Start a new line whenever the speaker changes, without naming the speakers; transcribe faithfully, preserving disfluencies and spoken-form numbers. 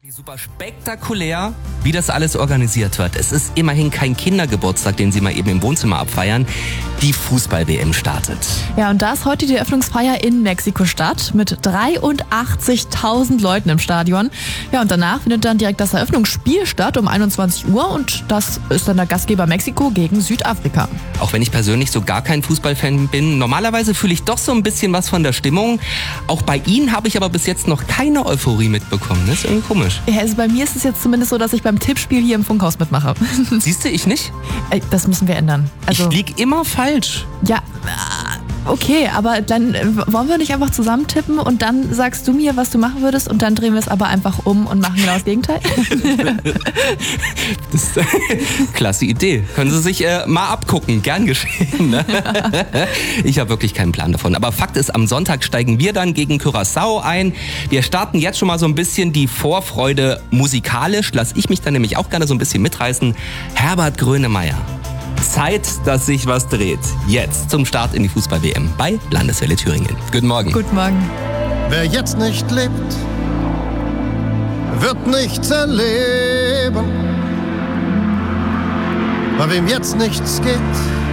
Super spektakulär, wie das alles organisiert wird. Es ist immerhin kein Kindergeburtstag, den Sie mal eben im Wohnzimmer abfeiern. Die Fußball-W M startet.
Ja, und da ist heute die Eröffnungsfeier in Mexiko-Stadt mit dreiundachtzigtausend Leuten im Stadion. Ja, und danach findet dann direkt das Eröffnungsspiel statt um einundzwanzig Uhr und das ist dann der Gastgeber Mexiko gegen Südafrika.
Auch wenn ich persönlich so gar kein Fußballfan bin, normalerweise fühle ich doch so ein bisschen was von der Stimmung. Auch bei Ihnen habe ich aber bis jetzt noch keine Euphorie mitbekommen. Das ist irgendwie komisch.
Ja, also bei mir ist es jetzt zumindest so, dass ich beim Tippspiel hier im Funkhaus mitmache.
Siehst du, ich nicht?
Das müssen wir ändern. Also,
ich lieg immer falsch.
Ja, okay, aber dann wollen wir nicht einfach zusammen tippen und dann sagst du mir, was du machen würdest und dann drehen wir es aber einfach um und machen genau das Gegenteil?
Das ist eine klasse Idee. Können Sie sich äh, mal abgucken. Gern geschehen. Ne? Ich habe wirklich keinen Plan davon. Aber Fakt ist, am Sonntag steigen wir dann gegen Curaçao ein. Wir starten jetzt schon mal so ein bisschen die Vorfreude musikalisch. Lass ich mich dann nämlich auch gerne so ein bisschen mitreißen. Herbert Grönemeyer. Zeit, dass sich was dreht. Jetzt zum Start in die Fußball-W M bei Landeswelle Thüringen. Guten Morgen.
Guten Morgen.
Wer jetzt nicht lebt, wird nichts erleben. Bei wem jetzt nichts geht,